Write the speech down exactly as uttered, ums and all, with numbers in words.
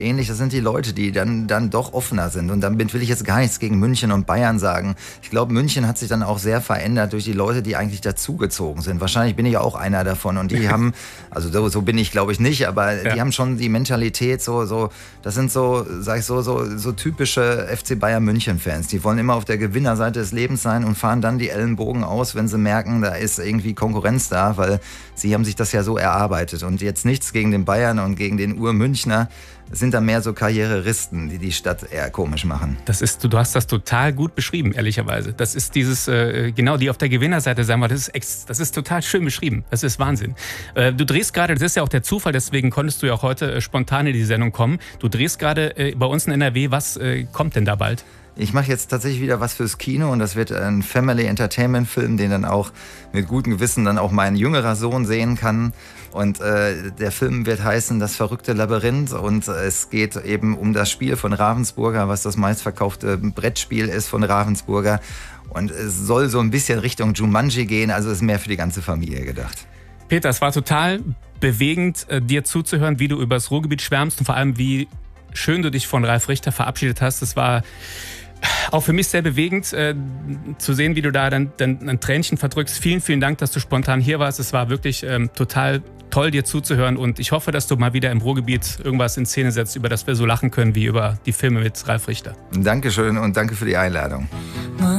ähnlich. Das sind die Leute, die dann, dann doch offener sind. Und damit will ich jetzt gar nichts gegen München und Bayern sagen. Ich glaube, München hat sich dann auch sehr verändert durch die Leute, die eigentlich dazugezogen sind. Wahrscheinlich bin ich auch einer davon. Und die haben, also so, so bin ich glaube ich nicht, aber ja. die haben schon die Mentalität so, so, das sind so, sag ich so, so, so typische F C Bayern München Fans. Die wollen immer auf der Gewinnerseite des Lebens sein und fahren dann die Ellenbogen aus, wenn sie merken, da ist irgendwie Konkurrenz da, weil sie haben sich das ja so erarbeitet. Und jetzt nichts gegen den Bayern und gegen den Ur-Münchner. Es sind da mehr so Karrieristen, die die Stadt eher komisch machen. Das ist, du hast das total gut beschrieben, ehrlicherweise. Das ist dieses, äh, genau, die auf der Gewinnerseite sagen wir, das ist, ex, das ist total schön beschrieben. Das ist Wahnsinn. Äh, du drehst gerade, das ist ja auch der Zufall, deswegen konntest du ja auch heute äh, spontan in die Sendung kommen. Du drehst gerade äh, bei uns in N R W. Was äh, kommt denn da bald? Ich mache jetzt tatsächlich wieder was fürs Kino und das wird ein Family-Entertainment-Film, den dann auch mit gutem Gewissen dann auch mein jüngerer Sohn sehen kann. Und äh, der Film wird heißen Das verrückte Labyrinth und äh, es geht eben um das Spiel von Ravensburger, was das meistverkaufte Brettspiel ist von Ravensburger. Und es soll so ein bisschen Richtung Jumanji gehen, also ist mehr für die ganze Familie gedacht. Peter, es war total bewegend, äh, dir zuzuhören, wie du über das Ruhrgebiet schwärmst und vor allem, wie schön du dich von Ralf Richter verabschiedet hast. Es war auch für mich sehr bewegend, äh, zu sehen, wie du da dann, dann ein Tränchen verdrückst. Vielen, vielen Dank, dass du spontan hier warst. Es war wirklich ähm, total toll, dir zuzuhören. Und ich hoffe, dass du mal wieder im Ruhrgebiet irgendwas in Szene setzt, über das wir so lachen können wie über die Filme mit Ralf Richter. Dankeschön und danke für die Einladung.